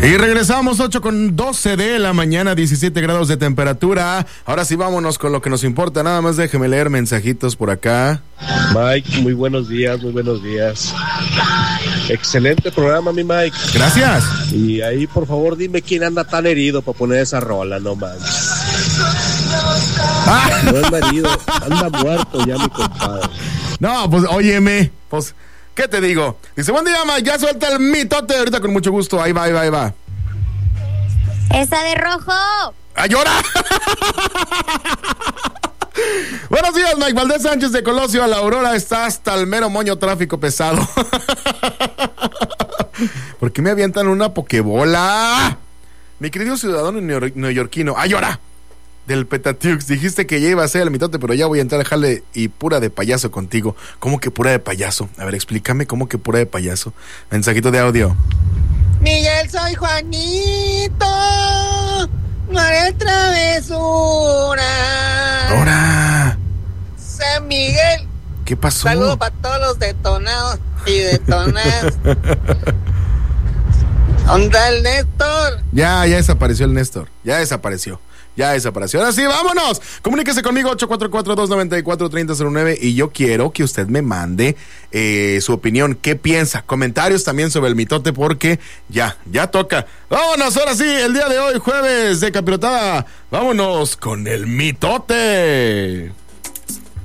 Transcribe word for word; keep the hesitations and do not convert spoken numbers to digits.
Y regresamos ocho con doce de la mañana, diecisiete grados de temperatura. Ahora sí vámonos con lo que nos importa. Nada más déjeme leer mensajitos por acá. Mike, muy buenos días, muy buenos días. Excelente programa, mi Mike. Gracias. Y ahí, por favor, dime quién anda tan herido para poner esa rola, no manches. Ah. No anda herido, anda muerto ya mi compadre. No, pues óyeme, pues, ¿qué te digo? Dice, buen día, Mike, ya suelta el mitote, ahorita con mucho gusto, ahí va, ahí va, ahí va. ¡Esa de rojo! ¡A llorar! Buenos días, Mike Valdés Sánchez de Colosio. A la Aurora está hasta el mero moño, tráfico pesado. ¿Por qué me avientan una pokebola? Mi querido ciudadano neoyorquino, ¡a llorar! Del Petatiux, dijiste que ya iba a ser el mitote, pero ya voy a entrar a dejarle y pura de payaso contigo. ¿Cómo que pura de payaso? A ver, explícame cómo que pura de payaso. Mensajito de audio. Miguel, soy Juanito. No haré travesura. ¡Ahora! San Miguel. ¿Qué pasó? Saludos para todos los detonados y detonadas. ¿Dónde el Néstor? Ya, ya desapareció el Néstor. Ya desapareció. Ya desapareció. Ahora sí, vámonos. Comuníquese conmigo ocho cuatro cuatro, dos nueve cuatro, tres cero cero nueve y yo quiero que usted me mande eh, su opinión. ¿Qué piensa? Comentarios también sobre el mitote porque ya, ya toca. Vámonos, ahora sí, el día de hoy, jueves de Capirotada. Vámonos con el mitote.